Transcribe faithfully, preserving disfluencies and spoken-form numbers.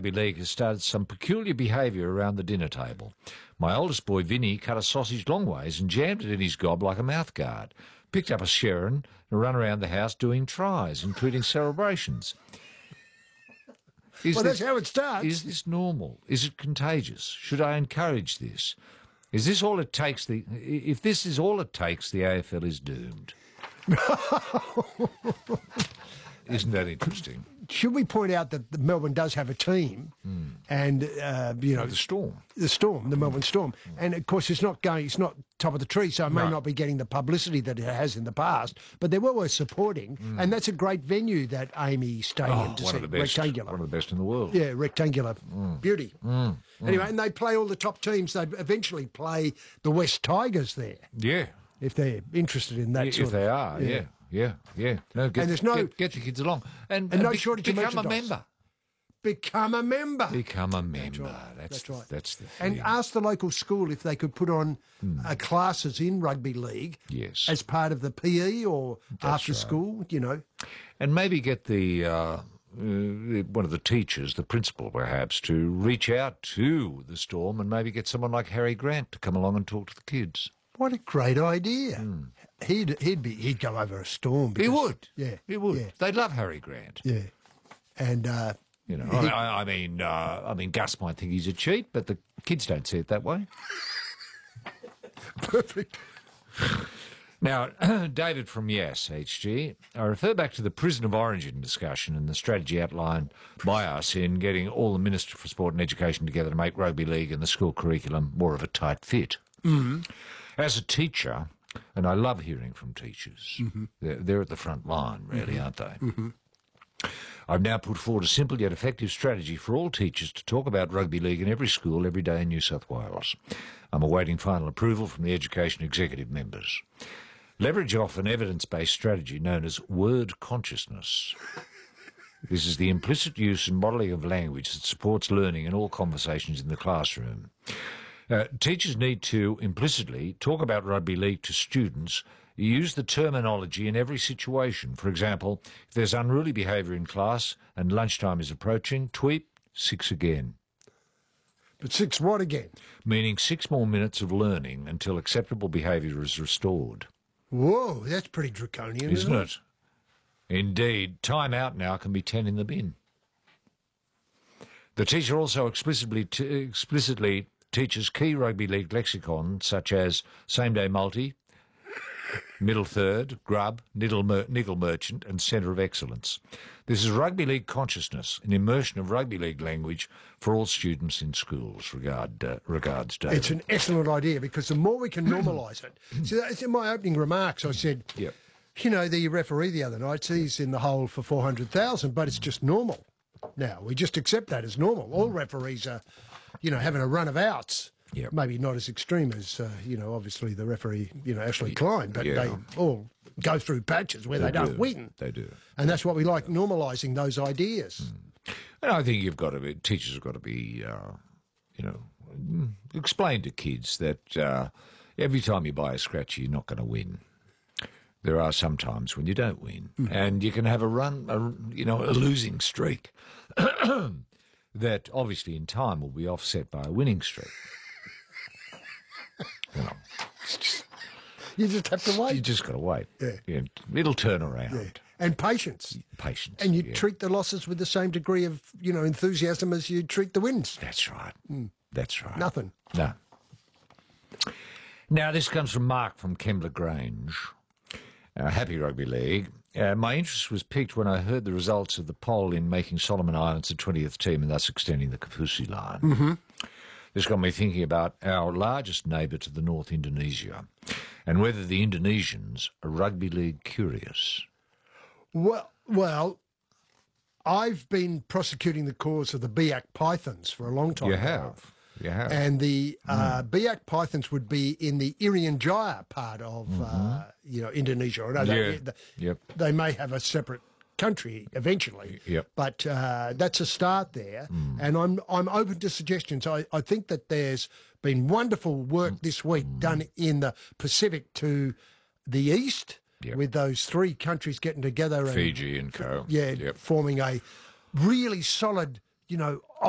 Rugby League has started some peculiar behaviour around the dinner table. My oldest boy, Vinny, cut a sausage long ways and jammed it in his gob like a mouthguard, picked up a Sharon and ran around the house doing tries, including celebrations. Is well, this, that's how it starts. Is this normal? Is it contagious? Should I encourage this? Is this all it takes? The If this is all it takes, the A F L is doomed. Isn't that interesting? Should we point out that Melbourne does have a team, mm. and uh, you know the Storm, the Storm, the Melbourne Storm, mm. and of course it's not going, it's not top of the tree, so it may no. not be getting the publicity that it has in the past. But they're well worth supporting, mm. and that's a great venue, that Amy Stadium, oh, to one see, of the best, rectangular, one of the best in the world. Yeah, rectangular mm. beauty. Mm. Anyway, mm. and they play all the top teams. They eventually play the West Tigers there. Yeah, if they're interested in that. Yeah, sort if they of, are, yeah. yeah. Yeah, yeah. No, get, and there's no get, get the kids along, and, and, and no be, shortage of become a merchandise. member. Become a member. Become a member. That's right. That's, that's right. That's the thing. And ask the local school if they could put on hmm. uh, classes in rugby league. Yes. As part of the P E or that's after right. school, you know. And maybe get the uh, uh, one of the teachers, the principal perhaps, to reach out to the Storm and maybe get someone like Harry Grant to come along and talk to the kids. What a great idea! Mm. He'd he'd be he'd go over a storm. Because, he would. Yeah, he would. Yeah. They'd love Harry Grant. Yeah, and uh, you know, he, I, I mean, uh, I mean, Gus might think he's a cheat, but the kids don't see it that way. Perfect. Now, David from Yes, H G, I refer back to the prison of origin discussion and the strategy outlined by us in getting all the Minister for Sport and Education together to make rugby league and the school curriculum more of a tight fit. Mm-hmm. As a teacher, and I love hearing from teachers, mm-hmm. they're, they're at the front line, really, mm-hmm. aren't they? Mm-hmm. I've now put forward a simple yet effective strategy for all teachers to talk about rugby league in every school every day in New South Wales. I'm awaiting final approval from the Education Executive members. Leverage off an evidence-based strategy known as word consciousness. This is the implicit use and modelling of language that supports learning in all conversations in the classroom. Uh, teachers need to implicitly talk about rugby league to students, use the terminology in every situation. For example, if there's unruly behaviour in class and lunchtime is approaching, tweet six again. But six what again? Meaning six more minutes of learning until acceptable behaviour is restored. Whoa, that's pretty draconian, isn't, isn't it? it? Indeed, time out now can be ten in the bin. The teacher also explicitly t- explicitly teaches key rugby league lexicon such as same-day multi, middle third, grub, niggle, mer- niggle merchant and centre of excellence. This is rugby league consciousness, an immersion of rugby league language for all students in schools. Regard, uh, regards, David. It's an excellent idea because the more we can normalise it. So that's in my opening remarks. I said, yep. you know, the referee the other night, he's in the hole for four hundred thousand, but it's just normal. Now, we just accept that as normal. All referees are, you know, having a run of outs. Yep. Maybe not as extreme as, uh, you know, obviously the referee, you know, Ashley Klein, but yeah. they all go through patches where they, they don't do. win. They do. And that's what we like, normalising those ideas. Mm. And I think you've got to be, teachers have got to be, uh, you know, explain to kids that uh, every time you buy a scratchy, you're not going to win. There are some times when you don't win, mm. and you can have a run, a, you know, a losing streak that obviously in time will be offset by a winning streak. You know, you just have to wait. You just got to wait. Yeah. yeah, it'll turn around. Yeah. And patience. Patience. And you yeah. treat the losses with the same degree of, you know, enthusiasm as you treat the wins. That's right. Mm. That's right. Nothing. No. Now this comes from Mark from Kembla Grange. Uh, happy Rugby League. Uh, my interest was piqued when I heard the results of the poll in making Solomon Islands the twentieth team and thus extending the Kafusi line. Mm-hmm. This got me thinking about our largest neighbour to the north, Indonesia, and whether the Indonesians are rugby league curious. Well, well, I've been prosecuting the cause of the Biak Pythons for a long time. You now. have. You have. And the uh, mm. Biak Pythons would be in the Irian Jaya part of, mm-hmm. uh, you know, Indonesia. Or no, yeah. they, they, yep. they may have a separate country eventually, yep. but uh, that's a start there. Mm. And I'm I'm open to suggestions. I, I think that there's been wonderful work this week mm. done in the Pacific to the east, yep. with those three countries getting together. Fiji and, and co. Yeah, yep. forming a really solid, you know,